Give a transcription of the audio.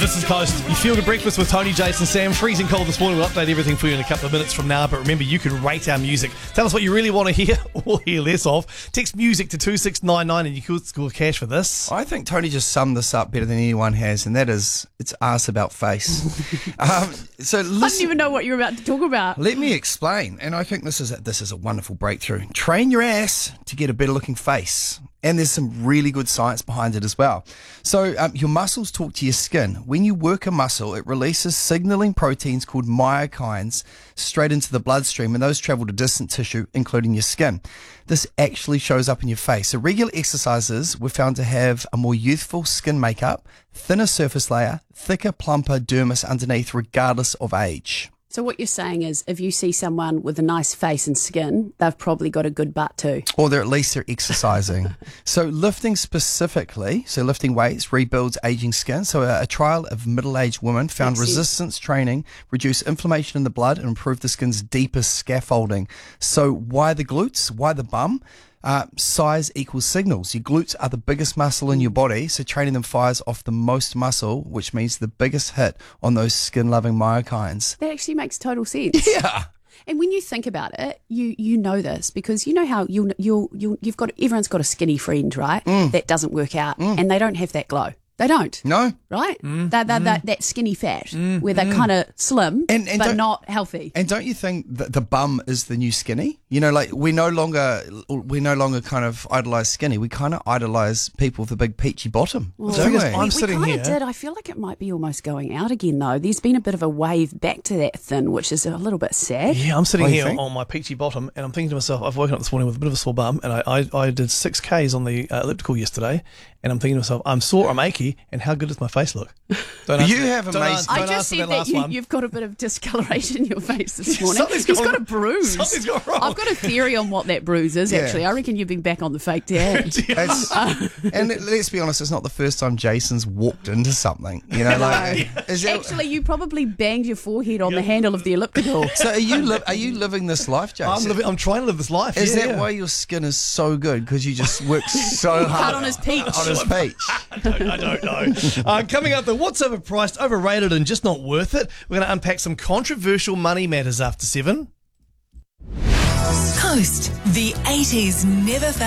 This is Coast. You feel good breakfast with Tony, Jason, Sam. Freezing cold this morning. We'll update everything for you in a couple of minutes from now. But remember, you can rate our music. Tell us what you really want to hear or hear less of. Text music to 2699 and you could score cash for this. I think Tony just summed this up better than anyone has, and that is, it's ass about face. So listen, I didn't even know what you were about to talk about. let me explain, and I think this is a wonderful breakthrough. Train your ass to get a better looking face. And there's some really good science behind it as well. So your muscles talk to your skin. When you work a muscle, it releases signaling proteins called myokines straight into the bloodstream, and those travel to distant tissue, including your skin. This actually shows up in your face. So regular exercises were found to have a more youthful skin makeup, thinner surface layer, thicker, plumper dermis underneath, regardless of age. So what you're saying is if you see someone with a nice face and skin, they've probably got a good butt too. Or at least they're exercising. So lifting specifically, lifting weights rebuilds aging skin. So a trial of middle-aged women found Makes sense. resistance training reduced inflammation in the blood and improved the skin's deepest scaffolding. So why the glutes? Why the bum? Size equals signals. Your glutes are the biggest muscle in your body, so training them fires off the most muscle, which means the biggest hit on those skin-loving myokines. That actually makes total sense. Yeah. And when you think about it, you know this because you know how you've got everyone's got a skinny friend, right? That doesn't work out and they don't have that glow. They don't. No. Right? That skinny fat where they're kind of slim And but don't- not healthy. And don't you think that the bum is the new skinny? You know, like we no longer kind of idolize skinny. We kind of idolize people with a big peachy bottom. Well, don't we? I'm we sitting kind here. of did. I feel like it might be almost going out again, though. There's been a bit of a wave back to that thin, which is a little bit sad. Yeah, I'm sitting What do you here think? on my peachy bottom and I'm thinking to myself, I've woken up this morning with a bit of a sore bum and I did 6Ks on the elliptical yesterday and I'm thinking to myself, I'm sore, I'm achy, and how good does my face look? Don't You answer- have don't amazing- answer- I don't just answer said that last one. you've got a bit of discoloration in your face this morning. Something's He's gone got a wrong. bruise. Something's gone wrong. I've got a theory on what that bruise is, Yeah. actually. I reckon you've been back on the fake dad. It's- and let's be honest, it's not the first time Jason's walked into something. You know, like is that, Actually, you probably banged your forehead on the handle of the elliptical. so are you living this life, Jason? I'm trying to live this life. Is yeah, that yeah. why your skin is so good? Because you just work so hard Hard on his peach. On his peach. I don't know. Coming up, the what's overpriced, overrated, and just not worth it. We're going to unpack some controversial money matters after 7. Coast, the 80s never